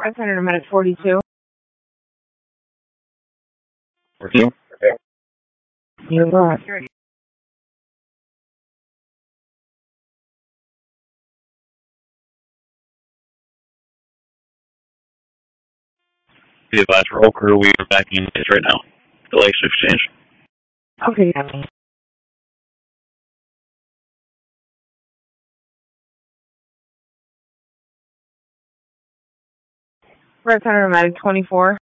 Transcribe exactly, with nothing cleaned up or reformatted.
five hundred Medic forty-two. forty-two? Okay. You got Be advised, roll crew, we are backing in place right now. Delay should exchange. Okay, Abby. five hundred Medic twenty-four.